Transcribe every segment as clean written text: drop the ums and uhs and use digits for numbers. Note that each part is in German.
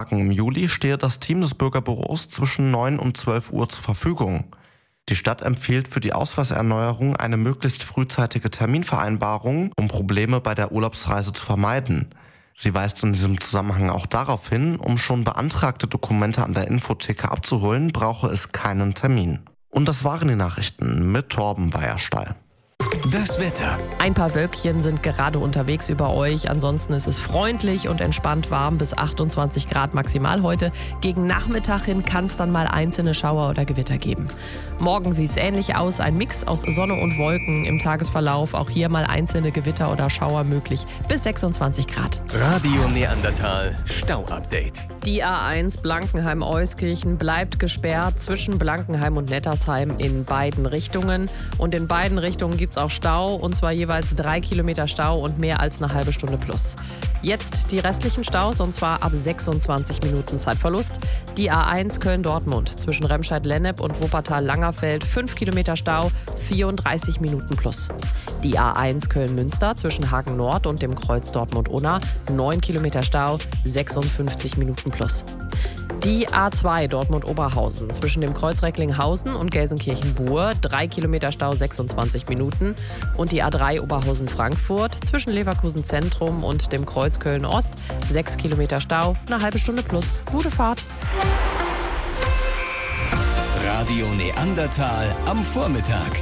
Tagen im Juli stehe das Team des Bürgerbüros zwischen 9 und 12 Uhr zur Verfügung. Die Stadt empfiehlt für die Ausweiserneuerung eine möglichst frühzeitige Terminvereinbarung, um Probleme bei der Urlaubsreise zu vermeiden. Sie weist in diesem Zusammenhang auch darauf hin, um schon beantragte Dokumente an der Infotheke abzuholen, brauche es keinen Termin. Und das waren die Nachrichten mit Torben Weierstall. Das Wetter. Ein paar Wölkchen sind gerade unterwegs über euch. Ansonsten ist es freundlich und entspannt warm bis 28 Grad maximal heute. Gegen Nachmittag hin kann es dann mal einzelne Schauer oder Gewitter geben. Morgen sieht es ähnlich aus. Ein Mix aus Sonne und Wolken im Tagesverlauf. Auch hier mal einzelne Gewitter oder Schauer möglich bis 26 Grad. Radio Neandertal Stau-Update. Die A1 Blankenheim-Euskirchen bleibt gesperrt zwischen Blankenheim und Nettersheim in beiden Richtungen. Und in beiden Richtungen gibt es auch Stau, und zwar jeweils 3 Kilometer Stau und mehr als eine halbe Stunde plus. Jetzt die restlichen Staus, und zwar ab 26 Minuten Zeitverlust. Die A1 Köln-Dortmund zwischen Remscheid-Lennep und Wuppertal-Langerfeld 5 Kilometer Stau, 34 Minuten plus. Die A1 Köln-Münster zwischen Hagen-Nord und dem Kreuz Dortmund-Unna 9 Kilometer Stau, 56 Minuten plus. Die A2 Dortmund-Oberhausen zwischen dem Kreuz Recklinghausen und Gelsenkirchen-Buhr 3 Kilometer Stau, 26 Minuten. Und die A3 Oberhausen-Frankfurt zwischen Leverkusen Zentrum und dem Kreuz Köln-Ost 6 Kilometer Stau, eine halbe Stunde plus. Gute Fahrt. Radio Neandertal am Vormittag.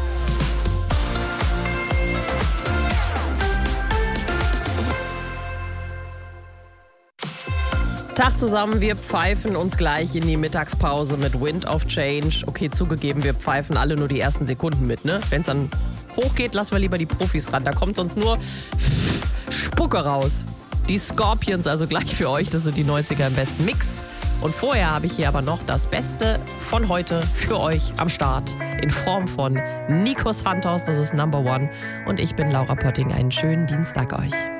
Tag zusammen, wir pfeifen uns gleich in die Mittagspause mit Wind of Change. Okay, zugegeben, wir pfeifen alle nur die ersten Sekunden mit, ne? Wenn es dann hochgeht, lassen wir lieber die Profis ran. Da kommt sonst nur Spucke raus. Die Scorpions also gleich für euch, das sind die 90er im besten Mix. Und vorher habe ich hier aber noch das Beste von heute für euch am Start in Form von Nico Santos, das ist Number One. Und ich bin Laura Pötting, einen schönen Dienstag euch.